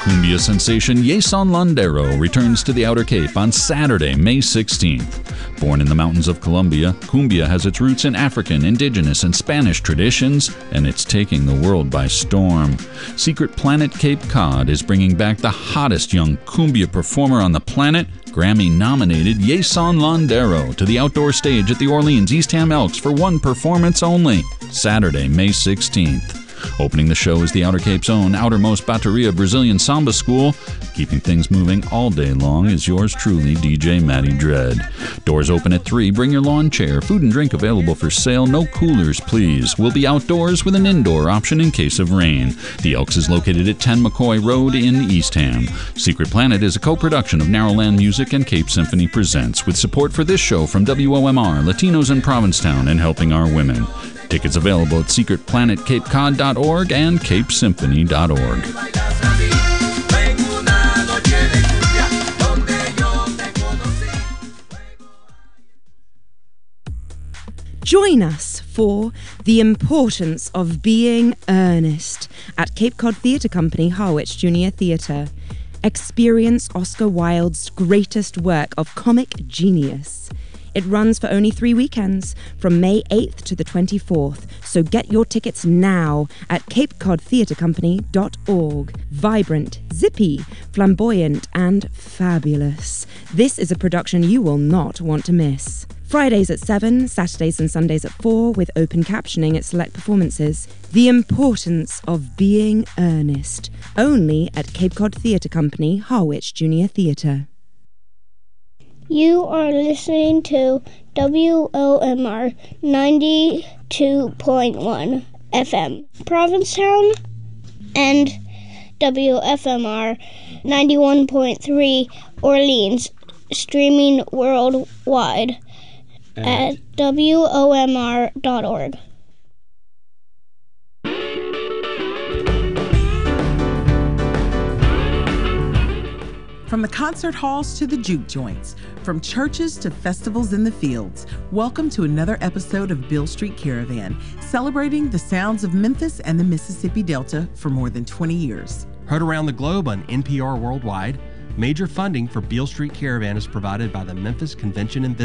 Cumbia sensation Yason Landero returns to the Outer Cape on Saturday, May 16th. Born in the mountains of Colombia, cumbia has its roots in African, indigenous, and Spanish traditions, and it's taking the world by storm. Secret Planet Cape Cod is bringing back the hottest young cumbia performer on the planet, Grammy-nominated Yason Landero, to the outdoor stage at the Orleans East Ham Elks for one performance only, Saturday, May 16th. Opening the show is the Outer Cape's own Outermost Bateria Brazilian Samba School. Keeping things moving all day long is yours truly, DJ Matty Dread. Doors open at 3. Bring your lawn chair. Food and drink available for sale. No coolers, please. We'll be outdoors with an indoor option in case of rain. The Elks is located at 10 McCoy Road in East Ham. Secret Planet is a co-production of Narrowland Music and Cape Symphony Presents, with support for this show from WOMR, Latinos in Provincetown, and Helping Our Women. Tickets available at secretplanetcapecod.org and capesymphony.org. Join us for The Importance of Being Earnest at Cape Cod Theatre Company, Harwich Junior Theatre. Experience Oscar Wilde's greatest work of comic genius. It runs for only 3 weekends, from May 8th to the 24th, so get your tickets now at capecodtheatrecompany.org. Vibrant, zippy, flamboyant, and fabulous. This is a production you will not want to miss. Fridays at 7, Saturdays and Sundays at 4, with open captioning at select performances. The Importance of Being Earnest. Only at Cape Cod Theatre Company, Harwich Junior Theatre. You are listening to WOMR 92.1 FM Provincetown and WFMR 91.3 Orleans, streaming worldwide at WOMR.org. From the concert halls to the juke joints, from churches to festivals in the fields, welcome to another episode of Beale Street Caravan, celebrating the sounds of Memphis and the Mississippi Delta for more than 20 years. Heard around the globe on NPR Worldwide, major funding for Beale Street Caravan is provided by the Memphis Convention and